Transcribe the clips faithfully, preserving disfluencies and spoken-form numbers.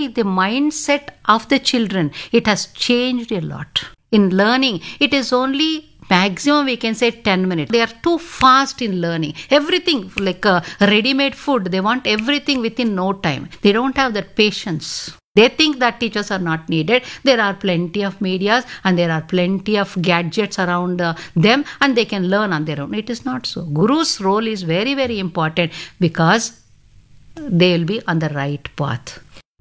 see the mindset of the children, it has changed a lot. In learning, it is only maximum we can say ten minutes. They are too fast in learning. Everything like uh, ready-made food, they want everything within no time. They don't have that patience. They think that teachers are not needed. There are plenty of medias and there are plenty of gadgets around uh, them, and they can learn on their own. It is not so. Guru's role is very, very important because they will be on the right path.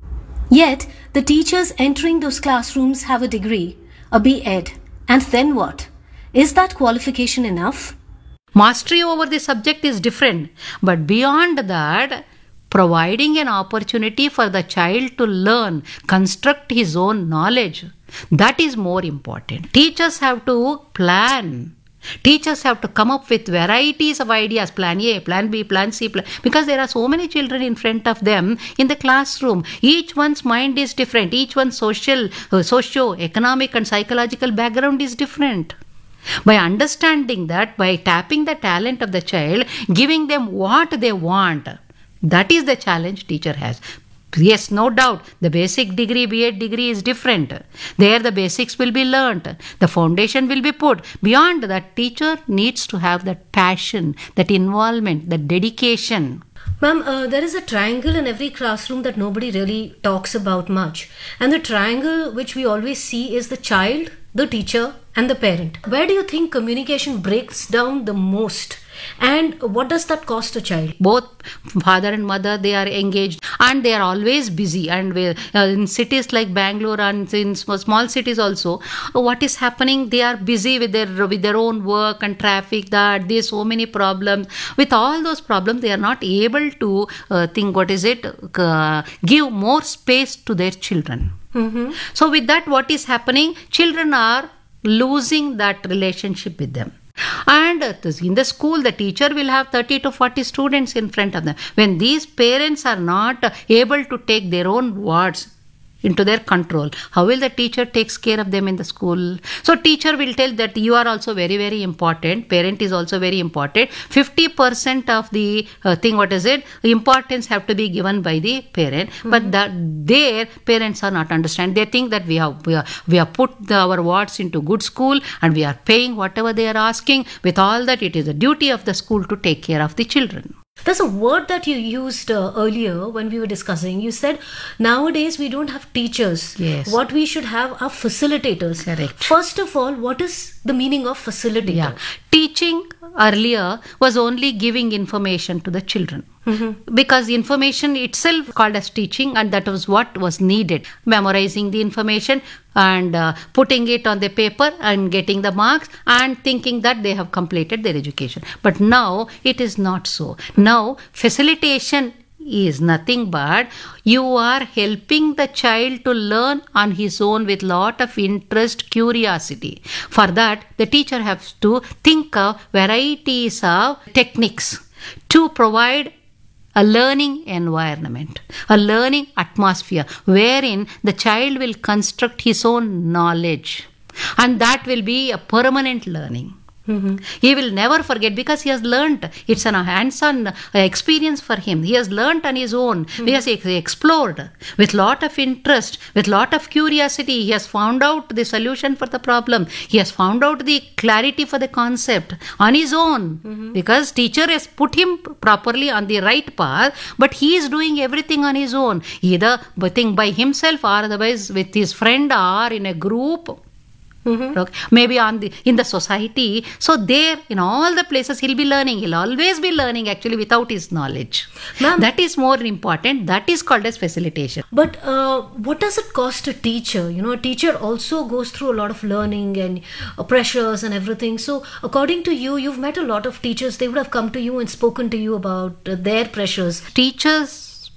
Yet, the teachers entering those classrooms have a degree, a B Ed. And then what? Is that qualification enough? Mastery over the subject is different. But beyond that, providing an opportunity for the child to learn, construct his own knowledge, that is more important. Teachers have to plan. Teachers have to come up with varieties of ideas, plan A, plan B, plan C, plan, because there are so many children in front of them in the classroom. Each one's mind is different. Each one's social, uh, socio-economic and psychological background is different. By understanding that, by tapping the talent of the child, giving them what they want, that is the challenge teacher has. Yes, no doubt, the basic degree, B Ed degree is different. There the basics will be learnt. The foundation will be put. Beyond that, teacher needs to have that passion, that involvement, that dedication. Ma'am, uh, there is a triangle in every classroom that nobody really talks about much. And the triangle which we always see is the child, the teacher, and the parent. Where do you think communication breaks down the most? And what does that cost a child? Both father and mother, they are engaged and they are always busy. And we, uh, in cities like Bangalore and in small cities also, what is happening? They are busy with their with their own work and traffic. That there's so many problems. With all those problems, they are not able to uh, think what is it? Uh, give more space to their children. Mm-hmm. So with that, what is happening? Children are losing that relationship with them. And in the school, the teacher will have thirty to forty students in front of them. When these parents are not able to take their own words into their control, how will the teacher takes care of them in the school? So teacher will tell that you are also very, very important. Parent is also very important. fifty percent of the uh, thing, what is it? Importance have to be given by the parent. Mm-hmm. But that their parents are not understand. They think that we have we, are, we have put the, our wards into good school and we are paying whatever they are asking. With all that, it is the duty of the school to take care of the children. There's a word that you used uh, earlier when we were discussing. You said nowadays we don't have teachers. Yes. What we should have are facilitators. Correct. First of all, what is the meaning of facilitator? Yeah. Teaching earlier was only giving information to the children. Mm-hmm. Because information itself called as teaching, and that was what was needed. Memorizing the information and uh, putting it on the paper and getting the marks and thinking that they have completed their education. But now it is not so. Now facilitation is nothing but you are helping the child to learn on his own with lot of interest, curiosity. For that, the teacher has to think of varieties of techniques to provide a learning environment, a learning atmosphere wherein the child will construct his own knowledge, and that will be a permanent learning. Mm-hmm. He will never forget because he has learnt. It's a hands-on experience for him. He has learnt on his own. Mm-hmm. He has explored with lot of interest, with lot of curiosity. He has found out the solution for the problem. He has found out the clarity for the concept on his own. Mm-hmm. Because teacher has put him properly on the right path, but he is doing everything on his own, either by himself or otherwise with his friend or in a group. Mm-hmm. Maybe on the in the society. So there, in all the places, he'll be learning. He'll always be learning actually without his knowledge. Ma'am, that is more important. That is called as facilitation. But uh, what does it cost a teacher? You know, a teacher also goes through a lot of learning and uh, pressures and everything. So according to you, you've met a lot of teachers. They would have come to you and spoken to you about uh, their pressures. Teachers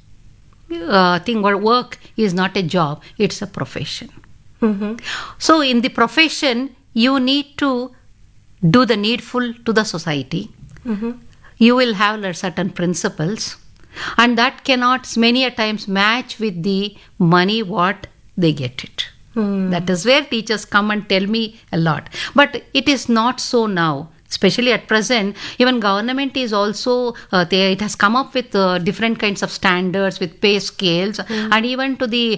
uh, think work is not a job. It's a profession. Mm-hmm. So in the profession, you need to do the needful to the society. Mm-hmm. You will have certain principles, and that cannot many a times match with the money what they get it. Mm. That is where teachers come and tell me a lot. But it is not so now. Especially at present, even government is also, uh, they, it has come up with uh, different kinds of standards with pay scales, mm. and even to the